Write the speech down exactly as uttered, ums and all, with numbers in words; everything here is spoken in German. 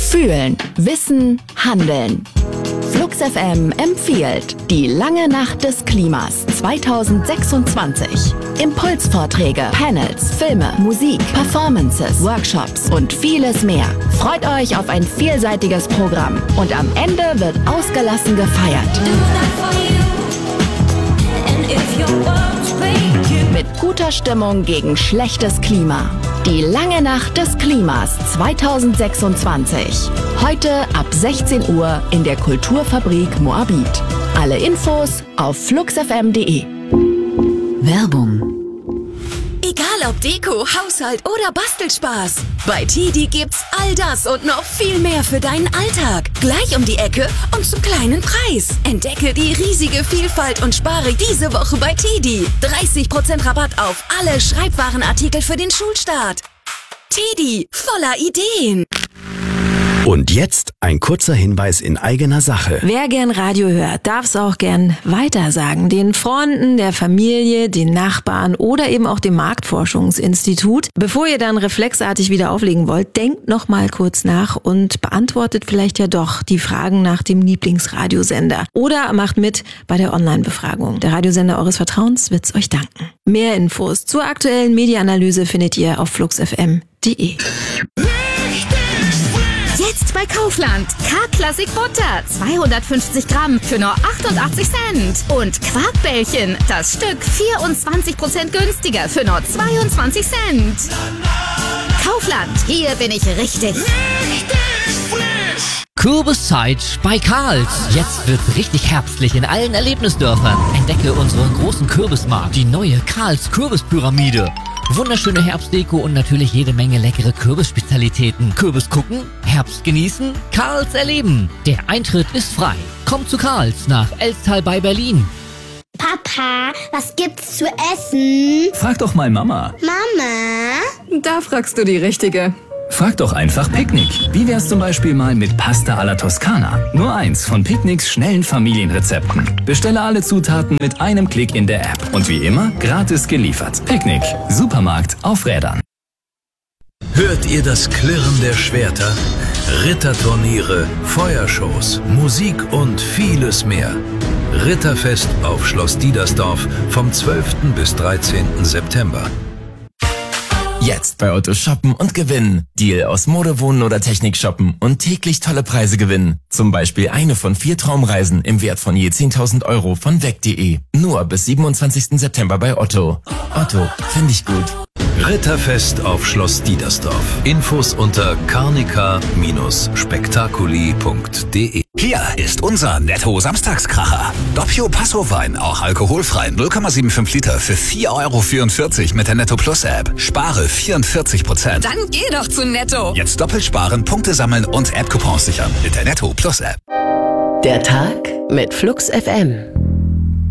Fühlen, wissen, handeln. Flux F M empfiehlt die lange Nacht des Klimas zweitausendsechsundzwanzig. Impulsvorträge, Panels, Filme, Musik, Performances, Workshops und vieles mehr. Freut euch auf ein vielseitiges Programm und am Ende wird ausgelassen gefeiert. Mit guter Stimmung gegen schlechtes Klima. Die lange Nacht des Klimas zweitausendsechsundzwanzig. Heute ab sechzehn Uhr in der Kulturfabrik Moabit. Alle Infos auf fluxfm punkt de. Werbung. Egal ob Deko, Haushalt oder Bastelspaß. Bei Tidi gibt's all das und noch viel mehr für deinen Alltag. Gleich um die Ecke und zum kleinen Preis. Entdecke die riesige Vielfalt und spare diese Woche bei Tidi. dreißig Prozent Rabatt auf alle Schreibwarenartikel für den Schulstart. Tidi, voller Ideen. Und jetzt ein kurzer Hinweis in eigener Sache. Wer gern Radio hört, darf es auch gern weitersagen. Den Freunden, der Familie, den Nachbarn oder eben auch dem Marktforschungsinstitut. Bevor ihr dann reflexartig wieder auflegen wollt, denkt noch mal kurz nach und beantwortet vielleicht ja doch die Fragen nach dem Lieblingsradiosender. Oder macht mit bei der Online-Befragung. Der Radiosender eures Vertrauens wird's euch danken. Mehr Infos zur aktuellen Medienanalyse findet ihr auf fluxfm punkt de. Jetzt bei Kaufland. K-Klassik Butter. zweihundertfünfzig Gramm für nur achtundachtzig Cent. Und Quarkbällchen. Das Stück vierundzwanzig Prozent günstiger für nur zweiundzwanzig Cent. Kaufland. Hier bin ich richtig. Kürbiszeit bei Karls. Jetzt wird's richtig herbstlich in allen Erlebnisdörfern. Entdecke unseren großen Kürbismarkt, die neue Karls Kürbispyramide. Wunderschöne Herbstdeko und natürlich jede Menge leckere Kürbisspezialitäten. Kürbis gucken, Herbst genießen, Karls erleben. Der Eintritt ist frei. Kommt zu Karls nach Elstal bei Berlin. Papa, was gibt's zu essen? Frag doch mal Mama. Mama? Da fragst du die Richtige. Frag doch einfach Picknick. Wie wär's zum Beispiel mal mit Pasta alla Toskana? Nur eins von Picknicks schnellen Familienrezepten. Bestelle alle Zutaten mit einem Klick in der App. Und wie immer, gratis geliefert. Picknick. Supermarkt auf Rädern. Hört ihr das Klirren der Schwerter? Ritterturniere, Feuershows, Musik und vieles mehr. Ritterfest auf Schloss Diedersdorf vom zwölften bis dreizehnten September. Jetzt bei Otto shoppen und gewinnen. Deal aus Mode, Wohnen oder Technik shoppen und täglich tolle Preise gewinnen. Zum Beispiel eine von vier Traumreisen im Wert von je zehntausend Euro von weg punkt de. Nur bis siebenundzwanzigsten September bei Otto. Otto, finde ich gut. Ritterfest auf Schloss Diedersdorf. Infos unter carnica spektakuli punkt de. Hier ist unser Netto-Samstagskracher. Doppio Passo-Wein, auch alkoholfrei, null Komma fünfundsiebzig Liter für vier Euro vierundvierzig mit der Netto Plus App. Spare vierundvierzig Prozent. Dann geh doch zu Netto. Jetzt doppelt sparen, Punkte sammeln und App-Coupons sichern mit der Netto Plus App. Der Tag mit Flux F M.